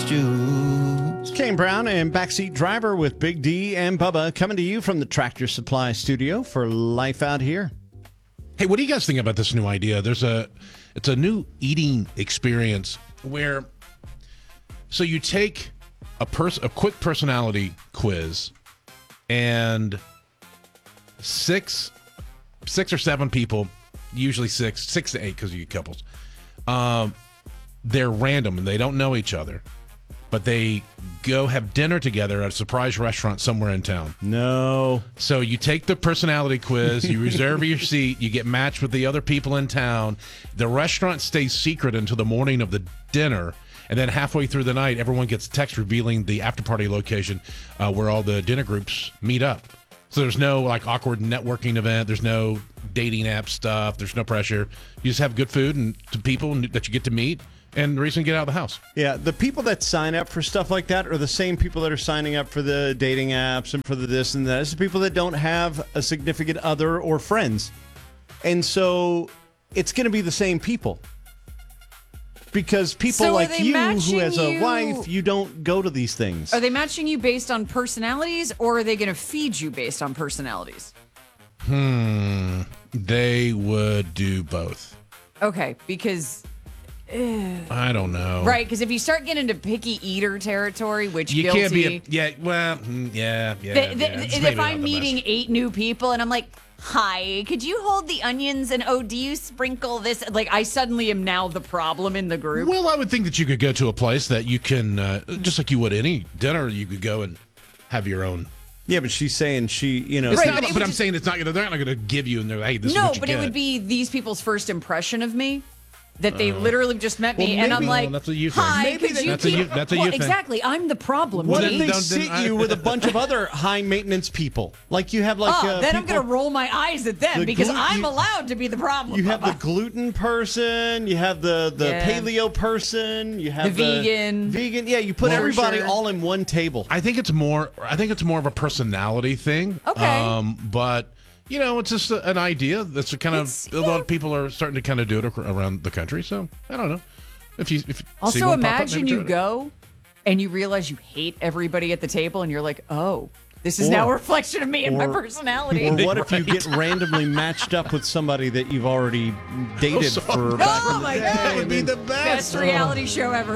juice. Kane Brown and Backseat Driver with Big D and Bubba coming to you from the Tractor Supply Studio for Life Out Here. Hey, what do you guys think about this new idea? It's a new eating experience where, so you take a quick personality quiz, and six or seven people, usually six to eight because you get couples. They're random and they don't know each other, but they go have dinner together at a surprise restaurant somewhere in town. No. So you take the personality quiz, you reserve your seat, you get matched with the other people in town. The restaurant stays secret until the morning of the dinner, and then halfway through the night, everyone gets a text revealing the after-party location where all the dinner groups meet up. So there's no like awkward networking event. There's no dating app stuff. There's no pressure. You just have good food and to people that you get to meet, and the reason to get out of the house. Yeah, the people that sign up for stuff like that are the same people that are signing up for the dating apps and for the this and that. It's the people that don't have a significant other or friends. And so it's going to be the same people. Because people like you, who has a wife, you don't go to these things. Are they matching you based on personalities, or are they going to feed you based on personalities? They would do both. Okay, because... I don't know. Right, because if you start getting into picky eater territory, which you guilty... can't be If I'm meeting 8 new people and I'm like, hi, could you hold the onions and do you sprinkle this? Like, I suddenly am now the problem in the group. Well, I would think that you could go to a place that you can, just like you would any dinner, you could go and have your own. Yeah, but she's saying she, It's Right, not, but I'm saying they're not going to give you and they're like, hey, this is what you get. No, but it would be these people's first impression of me. That they literally just met me, and I'm like, that's what you think. hi, could you that's a you thing. Exactly, I'm the problem. What Dee. if they sit you with a bunch of other high-maintenance people? Like you have like then I'm going to roll my eyes at them because I'm allowed to be the problem. You have the gluten person, you have the paleo person, you have the vegan. Yeah, you put everybody sure. all in one table. I think it's more of a personality thing. Okay. But it's just an idea. That's a lot of people are starting to kind of do it around the country. So I don't know. If you also see one pop up, imagine maybe you try it. go and you realize you hate everybody at the table, and you're like, oh, this is now a reflection of me and my personality. Or what if you get randomly matched up with somebody that you've already dated for back in the day? My God. That would be the best. Best reality show ever.